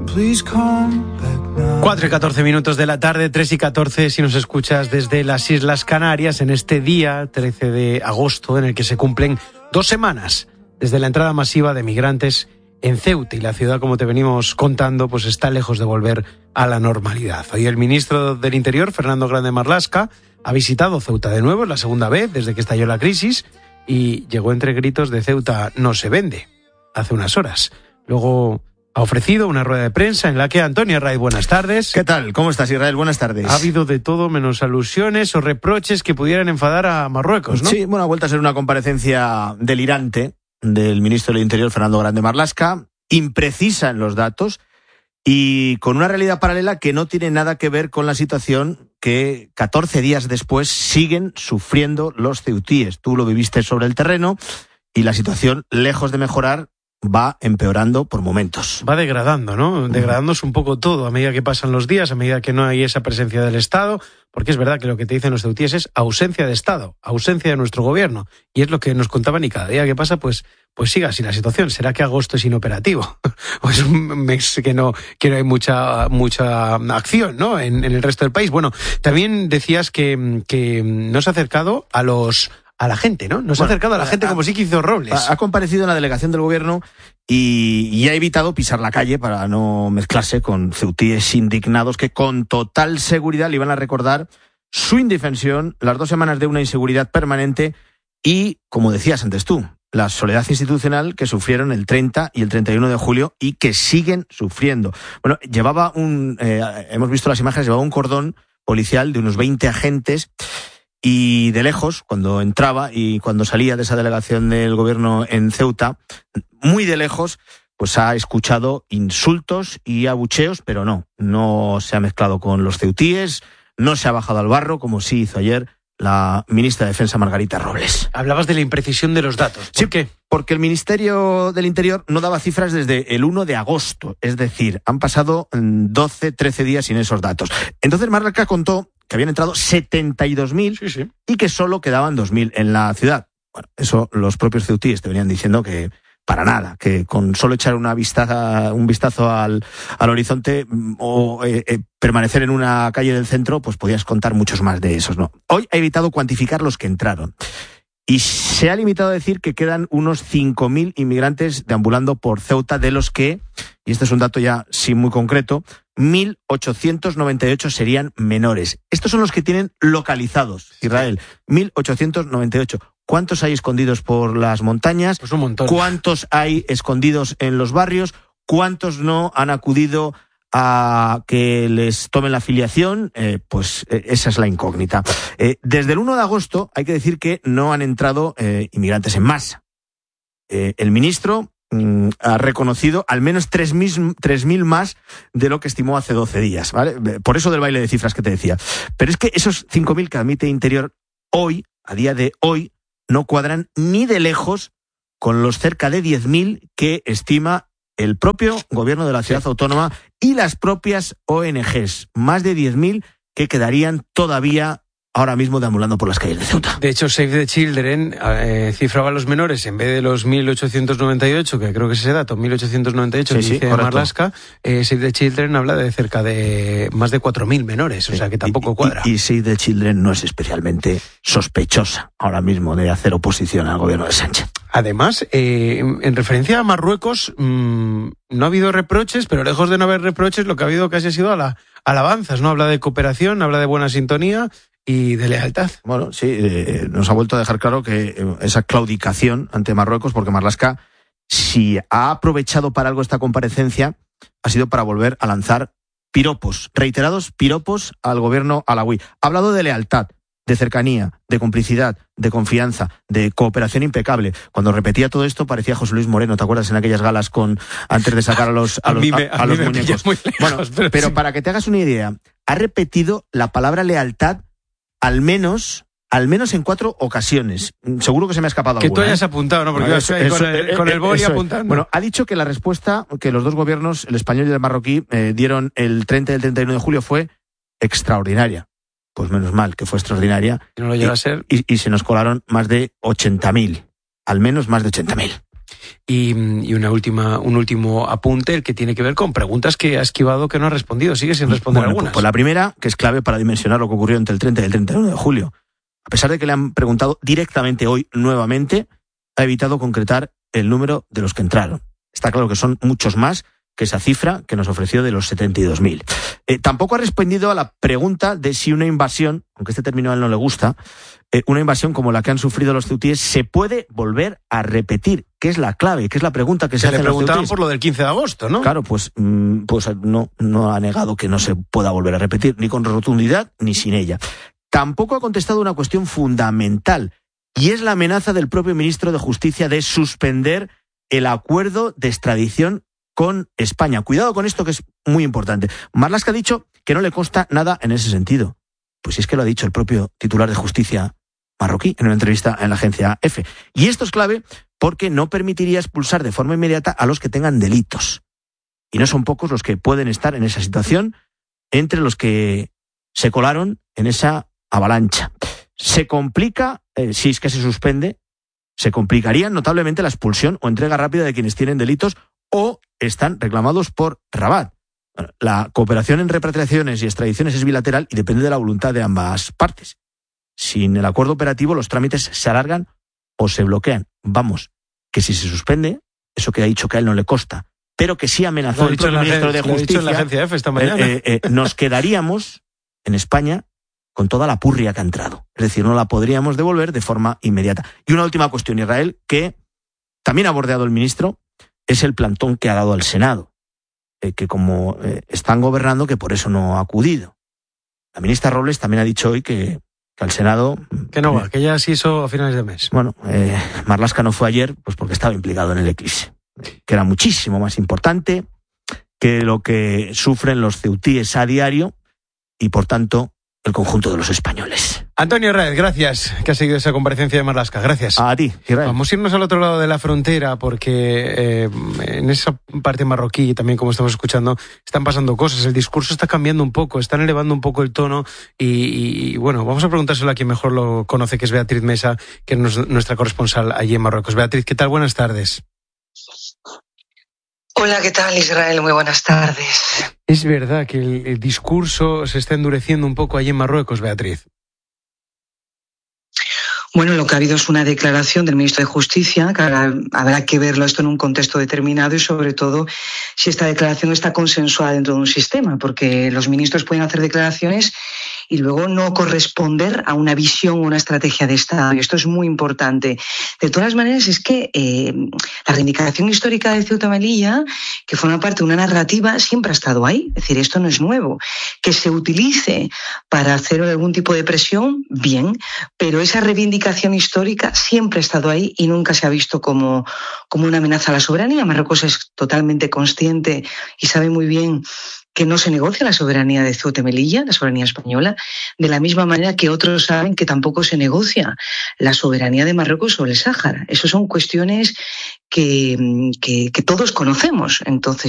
4:14 de la tarde, 3:14 si nos escuchas desde las Islas Canarias, en este día 13 de agosto en el que se cumplen 2 semanas desde la entrada masiva de migrantes en Ceuta, y la ciudad, como te venimos contando, pues está lejos de volver a la normalidad. Hoy el ministro del Interior, Fernando Grande Marlaska, ha visitado Ceuta de nuevo, es la segunda vez desde que estalló la crisis, y llegó entre gritos de Ceuta no se vende, hace unas horas. Luego ha ofrecido una rueda de prensa en la que Antonio Arraiz, buenas tardes. ¿Qué tal? ¿Cómo estás, Israel? Buenas tardes. Ha habido de todo menos alusiones o reproches que pudieran enfadar a Marruecos, ¿no? Sí, bueno, ha vuelto a ser una comparecencia delirante del ministro del Interior, Fernando Grande Marlaska, imprecisa en los datos y con una realidad paralela que no tiene nada que ver con la situación que 14 días después siguen sufriendo los ceutíes. Tú lo viviste sobre el terreno y la situación, lejos de mejorar, va empeorando por momentos. Va degradando, ¿no? Degradándose un poco todo a medida que pasan los días, a medida que no hay esa presencia del Estado, porque es verdad que lo que te dicen los ceutíes es ausencia de Estado, ausencia de nuestro gobierno, y es lo que nos contaban, y cada día que pasa, pues siga así la situación. ¿Será que agosto es inoperativo? ¿O es un mes que no hay mucha acción, ¿no? en el resto del país? Bueno, también decías que nos ha acercado a la gente, ¿no? Nos ha acercado a la gente como sí que hizo Robles. Ha comparecido en la delegación del gobierno y ha evitado pisar la calle para no mezclarse con ceutíes indignados que con total seguridad le iban a recordar su indefensión, las 2 semanas de una inseguridad permanente y, como decías antes tú, la soledad institucional que sufrieron el 30 y el 31 de julio y que siguen sufriendo. Bueno, hemos visto las imágenes, llevaba un cordón policial de unos 20 agentes. Y de lejos, cuando entraba y cuando salía de esa delegación del gobierno en Ceuta, muy de lejos, pues ha escuchado insultos y abucheos, pero no se ha mezclado con los ceutíes, no se ha bajado al barro, como sí hizo ayer la ministra de Defensa, Margarita Robles. Hablabas de la imprecisión de los datos. ¿Por qué? Porque el Ministerio del Interior no daba cifras desde el 1 de agosto, es decir, han pasado 12, 13 días sin esos datos. Entonces Marlaska contó que habían entrado 72.000 y que solo quedaban 2.000 en la ciudad. Bueno, eso los propios ceutíes te venían diciendo que para nada, que con solo echar un vistazo al horizonte o permanecer en una calle del centro, pues podías contar muchos más de esos, ¿no? Hoy ha evitado cuantificar los que entraron. Y se ha limitado a decir que quedan unos 5.000 inmigrantes deambulando por Ceuta, de los que, y este es un dato ya sí muy concreto, 1.898 serían menores. Estos son los que tienen localizados, Israel. 1.898. ¿Cuántos hay escondidos por las montañas? Pues un montón. ¿Cuántos hay escondidos en los barrios? ¿Cuántos no han acudido a que les tomen la filiación? Pues esa es la incógnita. Desde el 1 de agosto hay que decir que no han entrado inmigrantes en masa. El ministro ha reconocido al menos 3.000 más de lo que estimó hace 12 días, ¿vale? Por eso del baile de cifras que te decía. Pero es que esos 5.000 que admite Interior hoy, a día de hoy, no cuadran ni de lejos con los cerca de 10.000 que estima el propio gobierno de la ciudad autónoma y las propias ONGs. Más de 10.000 que quedarían todavía ahora mismo deambulando por las calles de Ceuta. De hecho, Save the Children cifraba a los menores en vez de los 1.898, que creo que es ese dato, 1.898, que dice Marlaska, Save the Children habla de cerca de más de 4.000 menores, o sea que tampoco cuadra. Y Save the Children no es especialmente sospechosa ahora mismo de hacer oposición al gobierno de Sánchez. Además, en referencia a Marruecos, no ha habido reproches, pero lejos de no haber reproches, lo que ha habido casi ha sido alabanzas, ¿no? Habla de cooperación, habla de buena sintonía y de lealtad. Bueno, sí, nos ha vuelto a dejar claro que esa claudicación ante Marruecos, porque Marlaska, si ha aprovechado para algo esta comparecencia, ha sido para volver a lanzar piropos, reiterados piropos al gobierno alauí. Ha hablado de lealtad, de cercanía, de complicidad, de confianza, de cooperación impecable. Cuando repetía todo esto parecía José Luis Moreno, ¿te acuerdas? En aquellas galas antes de sacar a los muñecos. Bueno, pero para que te hagas una idea, ha repetido la palabra lealtad al menos en 4 ocasiones. Seguro que se me ha escapado alguna. Que tú hayas apuntado, ¿no? Porque con el boli apuntando. Bueno, ha dicho que la respuesta que los dos gobiernos, el español y el marroquí, dieron el 30 y el 31 de julio fue extraordinaria. Pues menos mal que fue extraordinaria. No lo llega a ser. Y se nos colaron más de 80.000. Al menos más de 80.000. Y un último apunte, el que tiene que ver con preguntas que ha esquivado, que no ha respondido. Sigue sin responder algunas. Pues la primera, que es clave para dimensionar lo que ocurrió entre el 30 y el 31 de julio. A pesar de que le han preguntado directamente hoy nuevamente, ha evitado concretar el número de los que entraron. Está claro que son muchos más que esa cifra que nos ofreció de los 72.000. Tampoco ha respondido a la pregunta de si una invasión, aunque este término a él no le gusta, una invasión como la que han sufrido los ceutíes se puede volver a repetir, que es la clave, que es la pregunta que se hace. Le preguntaban por lo del 15 de agosto, ¿no? Claro, pues no ha negado que no se pueda volver a repetir, ni con rotundidad ni sin ella. Tampoco ha contestado una cuestión fundamental, y es la amenaza del propio ministro de Justicia de suspender el acuerdo de extradición con España. Cuidado con esto, que es muy importante. Marlaska ha dicho que no le consta nada en ese sentido. Pues si es que lo ha dicho el propio titular de Justicia marroquí en una entrevista en la agencia EFE. Y esto es clave porque no permitiría expulsar de forma inmediata a los que tengan delitos. Y no son pocos los que pueden estar en esa situación, entre los que se colaron en esa avalancha. Se complica, si es que se suspende, se complicaría notablemente la expulsión o entrega rápida de quienes tienen delitos o están reclamados por Rabat. La cooperación en repatriaciones y extradiciones es bilateral y depende de la voluntad de ambas partes. Sin el acuerdo operativo, los trámites se alargan o se bloquean. Vamos, que si se suspende, eso que ha dicho que a él no le consta, pero que sí amenazó el propio ministro de Justicia, en la agencia EFE esta mañana. Nos quedaríamos en España con toda la purria que ha entrado. Es decir, no la podríamos devolver de forma inmediata. Y una última cuestión, Israel, que también ha bordeado el ministro, es el plantón que ha dado al Senado, que como están gobernando, que por eso no ha acudido. La ministra Robles también ha dicho hoy que al Senado... Que no va, que ya se hizo a finales de mes. Bueno, Marlaska no fue ayer pues porque estaba implicado en el eclipse, que era muchísimo más importante que lo que sufren los ceutíes a diario y, por tanto, el conjunto de los españoles. Antonio Herrera, gracias, que ha seguido esa comparecencia de Marlaska. Gracias. A ti, Israel. Vamos a irnos al otro lado de la frontera porque en esa parte marroquí, también como estamos escuchando, están pasando cosas. El discurso está cambiando un poco, están elevando un poco el tono y bueno, vamos a preguntárselo a quien mejor lo conoce, que es Beatriz Mesa, que es nuestra corresponsal allí en Marruecos. Beatriz, ¿qué tal? Buenas tardes. Hola, ¿qué tal, Israel? Muy buenas tardes. Es verdad que el discurso se está endureciendo un poco allí en Marruecos, Beatriz. Bueno, lo que ha habido es una declaración del ministro de Justicia, que habrá que verlo esto en un contexto determinado y sobre todo si esta declaración está consensuada dentro de un sistema, porque los ministros pueden hacer declaraciones y luego no corresponder a una visión o una estrategia de Estado. Y esto es muy importante. De todas maneras, es que la reivindicación histórica de Ceuta y Melilla, que forma parte de una narrativa, siempre ha estado ahí. Es decir, esto no es nuevo. Que se utilice para hacer algún tipo de presión, bien, pero esa reivindicación histórica siempre ha estado ahí y nunca se ha visto como una amenaza a la soberanía. Marruecos es totalmente consciente y sabe muy bien que no se negocia la soberanía de Ceuta y Melilla, la soberanía española, de la misma manera que otros saben que tampoco se negocia la soberanía de Marruecos sobre el Sáhara. Eso son cuestiones que todos conocemos. Entonces,